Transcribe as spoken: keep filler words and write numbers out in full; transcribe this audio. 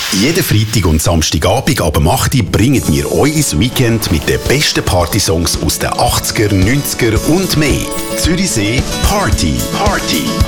Jeden Freitag und Samstagabend ab acht Uhr bringen wir euch ins Weekend mit den besten Partysongs aus den achtziger, neunziger und mehr. Zürichsee Party. Party.